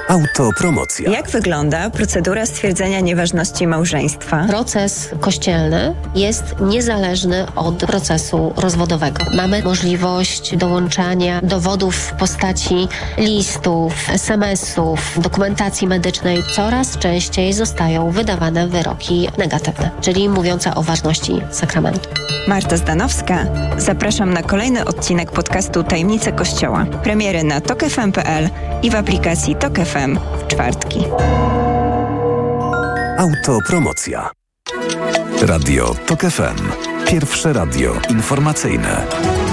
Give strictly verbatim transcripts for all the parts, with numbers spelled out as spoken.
Autopromocja. Jak wygląda procedura stwierdzenia nieważności małżeństwa? Proces kościelny jest niezależny od procesu rozwodowego. Mamy możliwość dołączania dowodów w postaci listów, es em esów, dokumentacji medycznej. Coraz częściej zostają wydawane wyroki negatywne, czyli mówiące o ważności sakramentu. Marta Zdanowska. Zapraszam na kolejny odcinek podcastu Tajemnice Kościoła. Premiery na tok f m kropka p l i w aplikacji Tok F M w czwartki. Autopromocja. Radio Tok F M. Pierwsze radio informacyjne.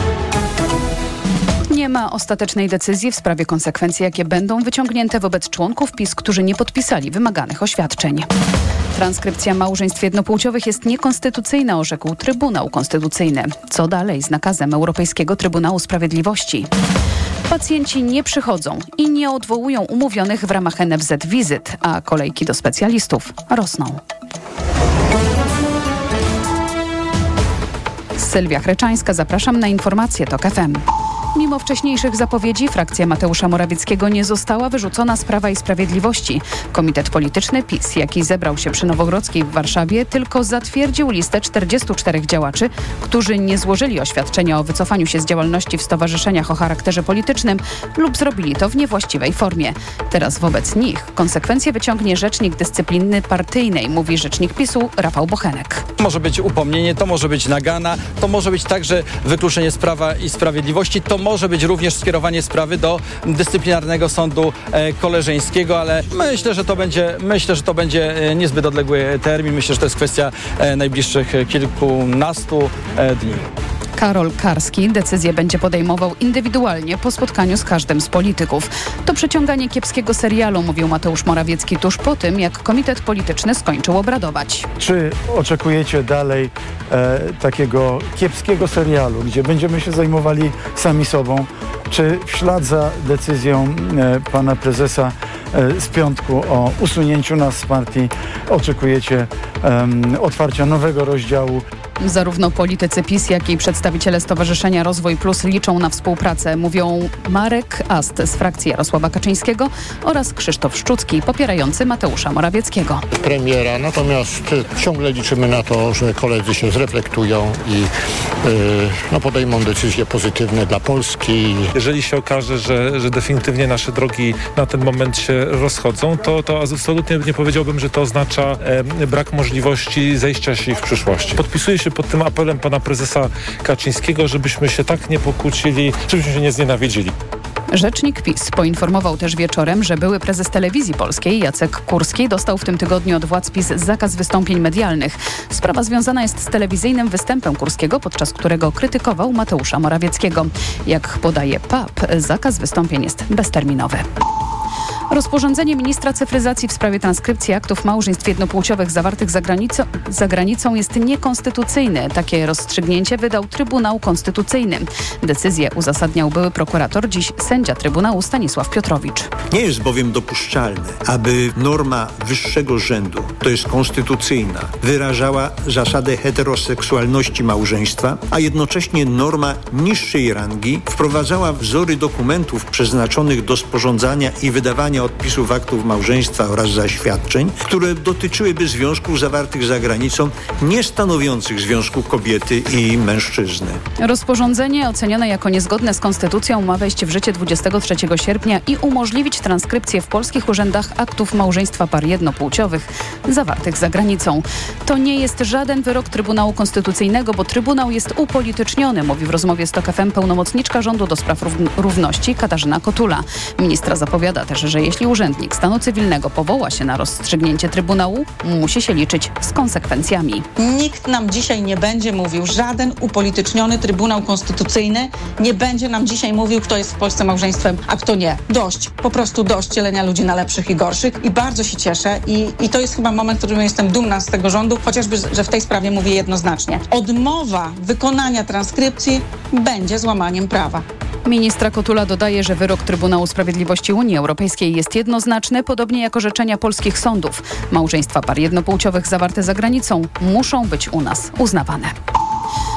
Nie ma ostatecznej decyzji w sprawie konsekwencji, jakie będą wyciągnięte wobec członków PiS, którzy nie podpisali wymaganych oświadczeń. Transkrypcja małżeństw jednopłciowych jest niekonstytucyjna, orzekł Trybunał Konstytucyjny. Co dalej z nakazem Europejskiego Trybunału Sprawiedliwości? Pacjenci nie przychodzą i nie odwołują umówionych w ramach N F Z wizyt, a kolejki do specjalistów rosną. Sylwia Chreczańska, zapraszam na informacje Tok F M. Mimo wcześniejszych zapowiedzi frakcja Mateusza Morawieckiego nie została wyrzucona z Prawa i Sprawiedliwości. Komitet polityczny PiS, jaki zebrał się przy Nowogrodzkiej w Warszawie, tylko zatwierdził listę czterdziestu czterech działaczy, którzy nie złożyli oświadczenia o wycofaniu się z działalności w stowarzyszeniach o charakterze politycznym lub zrobili to w niewłaściwej formie. Teraz wobec nich konsekwencje wyciągnie rzecznik dyscypliny partyjnej, mówi rzecznik PiSu Rafał Bochenek. Może być upomnienie, to może być nagana, to może być także wykluczenie z Prawa i Sprawiedliwości, to może być również skierowanie sprawy do dyscyplinarnego sądu e, koleżeńskiego, ale myślę, że to będzie, myślę, że to będzie niezbyt odległy termin. Myślę, że to jest kwestia e, najbliższych kilkunastu e, dni. Karol Karski decyzję będzie podejmował indywidualnie po spotkaniu z każdym z polityków. To przeciąganie kiepskiego serialu, mówił Mateusz Morawiecki tuż po tym, jak komitet polityczny skończył obradować. Czy oczekujecie dalej e, takiego kiepskiego serialu, gdzie będziemy się zajmowali sami sobą? Czy w ślad za decyzją e, pana prezesa e, z piątku o usunięciu nas z partii oczekujecie e, otwarcia nowego rozdziału? Zarówno politycy PiS, jak i przedstawiciele Stowarzyszenia Rozwój Plus liczą na współpracę, mówią Marek Ast z frakcji Jarosława Kaczyńskiego oraz Krzysztof Szczucki popierający Mateusza Morawieckiego. Premiera, natomiast ciągle liczymy na to, że koledzy się zreflektują i yy, no, podejmą decyzje pozytywne dla Polski. Jeżeli się okaże, że, że definitywnie nasze drogi na ten moment się rozchodzą, to, to absolutnie nie powiedziałbym, że to oznacza e, brak możliwości zejścia się w przyszłości. Podpisuję się pod tym apelem pana prezesa Kaczyńskiego, żebyśmy się tak nie pokłócili, żebyśmy się nie znienawidzili. Rzecznik PiS poinformował też wieczorem, że były prezes Telewizji Polskiej Jacek Kurski dostał w tym tygodniu od władz PiS zakaz wystąpień medialnych. Sprawa związana jest z telewizyjnym występem Kurskiego, podczas którego krytykował Mateusza Morawieckiego. Jak podaje P A P, zakaz wystąpień jest bezterminowy. Rozporządzenie ministra cyfryzacji w sprawie transkrypcji aktów małżeństw jednopłciowych zawartych za granicą, za granicą jest niekonstytucyjne. Takie rozstrzygnięcie wydał Trybunał Konstytucyjny. Decyzję uzasadniał były prokurator, dziś sędzia Trybunału Stanisław Piotrowicz. Nie jest bowiem dopuszczalne, aby norma wyższego rzędu, to jest konstytucyjna, wyrażała zasadę heteroseksualności małżeństwa, a jednocześnie norma niższej rangi wprowadzała wzory dokumentów przeznaczonych do sporządzania i wydawania odpisów aktów małżeństwa oraz zaświadczeń, które dotyczyłyby związków zawartych za granicą, nie stanowiących związku kobiety i mężczyzny. Rozporządzenie ocenione jako niezgodne z konstytucją ma wejść w życie dwudziestego trzeciego sierpnia i umożliwić transkrypcję w polskich urzędach aktów małżeństwa par jednopłciowych zawartych za granicą. To nie jest żaden wyrok Trybunału Konstytucyjnego, bo Trybunał jest upolityczniony, mówi w rozmowie z Tok F M pełnomocniczka rządu do spraw równości Katarzyna Kotula. Ministra zapowiada też, że jeśli urzędnik stanu cywilnego powoła się na rozstrzygnięcie Trybunału, musi się liczyć z konsekwencjami. Nikt nam dzisiaj nie będzie mówił, żaden upolityczniony Trybunał Konstytucyjny nie będzie nam dzisiaj mówił, kto jest w Polsce małżeństwem, a kto nie. Dość, po prostu dość dzielenia ludzi na lepszych i gorszych i bardzo się cieszę i, i to jest chyba moment, w którym jestem dumna z tego rządu, chociażby, że w tej sprawie mówię jednoznacznie. Odmowa wykonania transkrypcji będzie złamaniem prawa. Ministra Kotula dodaje, że wyrok Trybunału Sprawiedliwości Unii Europejskiej jest jednoznaczny, podobnie jak orzeczenia polskich sądów. Małżeństwa par jednopłciowych zawarte za granicą muszą być u nas uznawane.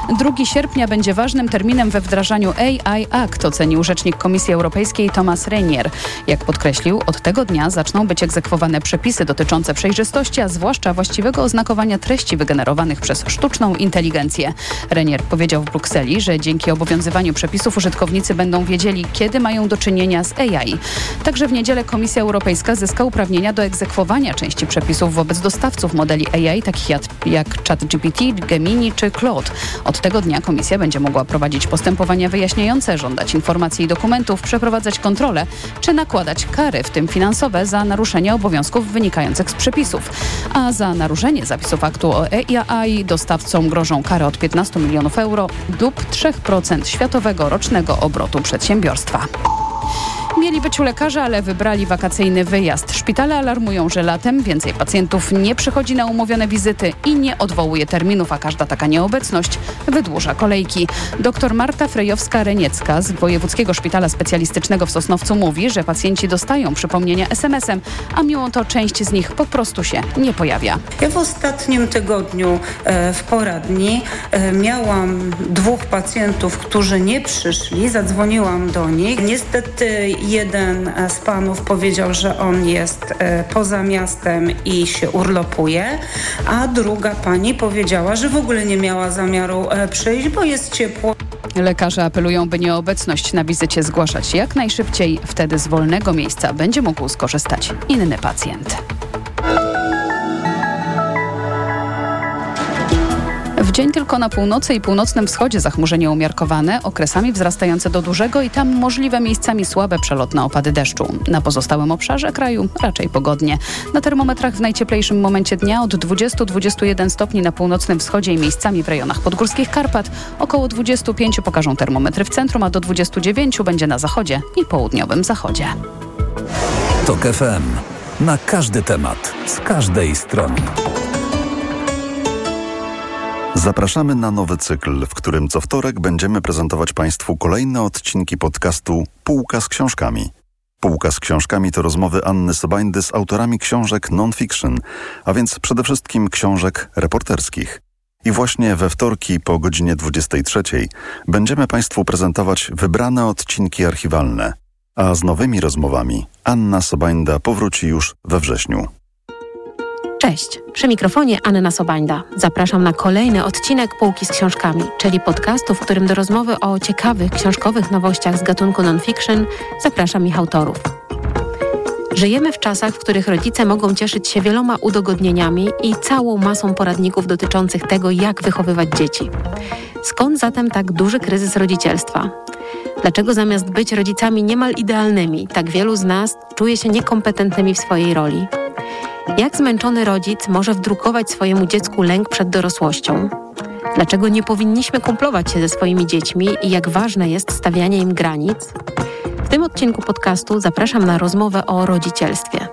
drugiego sierpnia będzie ważnym terminem we wdrażaniu A I Act, ocenił rzecznik Komisji Europejskiej Thomas Reynier. Jak podkreślił, od tego dnia zaczną być egzekwowane przepisy dotyczące przejrzystości, a zwłaszcza właściwego oznakowania treści wygenerowanych przez sztuczną inteligencję. Reynier powiedział w Brukseli, że dzięki obowiązywaniu przepisów użytkownicy będą wiedzieli, kiedy mają do czynienia z A I. Także w niedzielę Komisja Europejska zyska uprawnienia do egzekwowania części przepisów wobec dostawców modeli A I, takich jak, jak ChatGPT, Gemini czy Claude. Od tego dnia Komisja będzie mogła prowadzić postępowania wyjaśniające, żądać informacji i dokumentów, przeprowadzać kontrole czy nakładać kary, w tym finansowe, za naruszenie obowiązków wynikających z przepisów. A za naruszenie zapisów aktu o A I dostawcom grożą kary od piętnastu milionów euro lub trzy procent światowego rocznego obrotu przedsiębiorstwa. Mieli być u lekarza, ale wybrali wakacyjny wyjazd. Szpitale alarmują, że latem więcej pacjentów nie przychodzi na umówione wizyty i nie odwołuje terminów, a każda taka nieobecność wydłuża kolejki. Doktor Marta Frejowska-Reniecka z Wojewódzkiego Szpitala Specjalistycznego w Sosnowcu mówi, że pacjenci dostają przypomnienia es em esem, a mimo to część z nich po prostu się nie pojawia. Ja w ostatnim tygodniu e, w poradni e, miałam dwóch pacjentów, którzy nie przyszli. Zadzwoniłam do nich. Niestety jeden z panów powiedział, że on jest e, poza miastem i się urlopuje, a druga pani powiedziała, że w ogóle nie miała zamiaru e, przyjść, bo jest ciepło. Lekarze apelują, by nieobecność na wizycie zgłaszać jak najszybciej. Wtedy z wolnego miejsca będzie mógł skorzystać inny pacjent. W dzień tylko na północy i północnym wschodzie zachmurzenie umiarkowane, okresami wzrastające do dużego i tam możliwe miejscami słabe przelotne opady deszczu. Na pozostałym obszarze kraju raczej pogodnie. Na termometrach w najcieplejszym momencie dnia od dwudziestu do dwudziestu jeden stopni na północnym wschodzie i miejscami w rejonach podgórskich Karpat. Około dwudziestu pięciu pokażą termometry w centrum, a do dwudziestu dziewięciu będzie na zachodzie i południowym zachodzie. TOK F M. Na każdy temat, z każdej strony. Zapraszamy na nowy cykl, w którym co wtorek będziemy prezentować Państwu kolejne odcinki podcastu Półka z książkami. Półka z książkami to rozmowy Anny Sobańdy z autorami książek non-fiction, a więc przede wszystkim książek reporterskich. I właśnie we wtorki po godzinie dwudziestej trzeciej będziemy Państwu prezentować wybrane odcinki archiwalne, a z nowymi rozmowami Anna Sobańda powróci już we wrześniu. Cześć, przy mikrofonie Anna Sobańda. Zapraszam na kolejny odcinek Półki z książkami, czyli podcastu, w którym do rozmowy o ciekawych książkowych nowościach z gatunku non-fiction zapraszam ich autorów. Żyjemy w czasach, w których rodzice mogą cieszyć się wieloma udogodnieniami i całą masą poradników dotyczących tego, jak wychowywać dzieci. Skąd zatem tak duży kryzys rodzicielstwa? Dlaczego zamiast być rodzicami niemal idealnymi, tak wielu z nas czuje się niekompetentnymi w swojej roli? Jak zmęczony rodzic może wdrukować swojemu dziecku lęk przed dorosłością? Dlaczego nie powinniśmy kumplować się ze swoimi dziećmi i jak ważne jest stawianie im granic? W tym odcinku podcastu zapraszam na rozmowę o rodzicielstwie.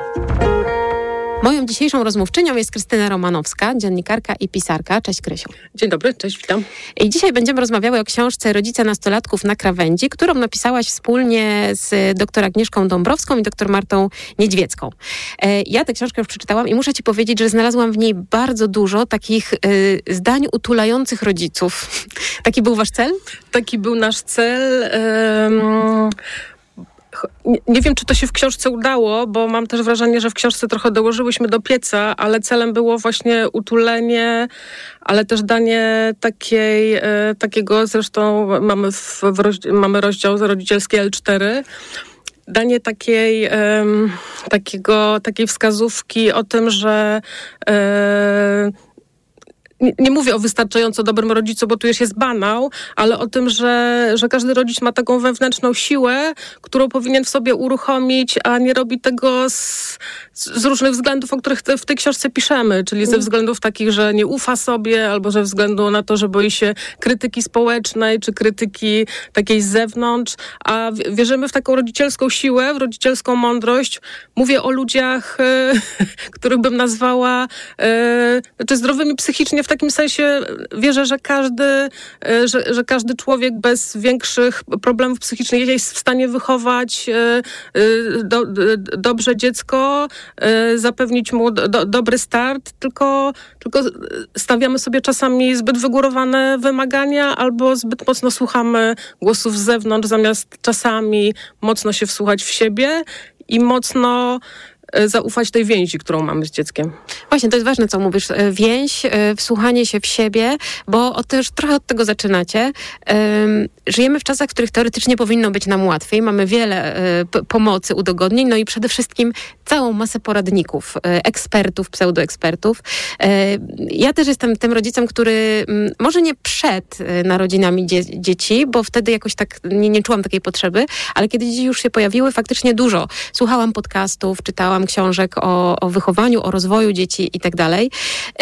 Moją dzisiejszą rozmówczynią jest Krystyna Romanowska, dziennikarka i pisarka. Cześć Krysiu. Dzień dobry, cześć, witam. I dzisiaj będziemy rozmawiały o książce Rodzice nastolatków na krawędzi, którą napisałaś wspólnie z doktor Agnieszką Dąbrowską i doktor Martą Niedźwiecką. Ja tę książkę już przeczytałam i muszę ci powiedzieć, że znalazłam w niej bardzo dużo takich y, zdań utulających rodziców. Taki był wasz cel? Taki był nasz cel. Um... Nie, nie wiem, czy to się w książce udało, bo mam też wrażenie, że w książce trochę dołożyłyśmy do pieca, ale celem było właśnie utulenie, ale też danie takiej, e, takiego, zresztą mamy, w, w roz, mamy rozdział rodzicielski L cztery, danie takiej, e, takiego, takiej wskazówki o tym, że e, Nie, nie mówię o wystarczająco dobrym rodzicu, bo tu już jest banał, ale o tym, że, że każdy rodzic ma taką wewnętrzną siłę, którą powinien w sobie uruchomić, a nie robi tego z, z różnych względów, o których te, w tej książce piszemy, czyli ze względów takich, że nie ufa sobie, albo ze względu na to, że boi się krytyki społecznej, czy krytyki takiej z zewnątrz, a wierzymy w taką rodzicielską siłę, w rodzicielską mądrość. Mówię o ludziach, e, których bym nazwała e, znaczy zdrowymi psychicznie w takim sensie wierzę, że każdy, że, że każdy człowiek bez większych problemów psychicznych jest w stanie wychować do, do, dobrze dziecko, zapewnić mu do, dobry start, tylko, tylko stawiamy sobie czasami zbyt wygórowane wymagania albo zbyt mocno słuchamy głosów z zewnątrz, zamiast czasami mocno się wsłuchać w siebie i mocno zaufać tej więzi, którą mamy z dzieckiem. Właśnie, to jest ważne, co mówisz. Więź, wsłuchanie się w siebie, bo też trochę od tego zaczynacie. Żyjemy w czasach, w których teoretycznie powinno być nam łatwiej. Mamy wiele p- pomocy, udogodnień, no i przede wszystkim całą masę poradników, ekspertów, pseudoekspertów. Ja też jestem tym rodzicem, który może nie przed narodzinami dzie- dzieci, bo wtedy jakoś tak nie, nie czułam takiej potrzeby, ale kiedy dzieci już się pojawiły, faktycznie dużo. Słuchałam podcastów, czytałam książek o, o wychowaniu, o rozwoju dzieci i tak dalej.